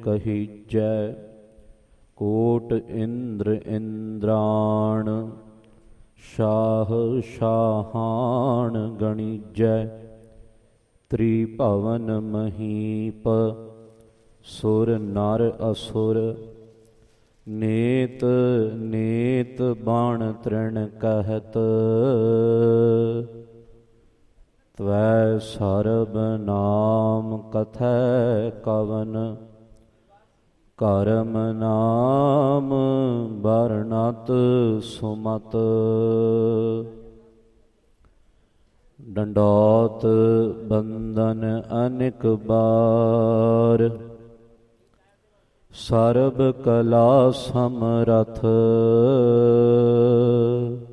ਕਹੀਜੈ। ਕੋਟ ਇੰਦਰ ਇੰਦਰਾਣ ਸ਼ਾਹ ਸ਼ਾਹਾਨ ਗਣੀਜੈ। ਤ੍ਰਿਭਵਨ ਮਹੀਪ ਸੁਰ ਨਰ ਅਸੁਰ। ਨੇਤ ਨੇਤ ਬਾਣ ਤ੍ਰਿਣ ਕਹਿਤ। ਤਵੈ ਸਰਬ ਨਾਮ ਕਥੈ ਕਵਨ। ਕਰਮ ਨਾਮ ਬਰਣਤ ਸੁਮਤ। ਡੰਡੌਤ ਬੰਧਨ ਅਨਿਕ ਬਾਰ। ਸਰਬ ਕਲਾ ਸਮਰਥ।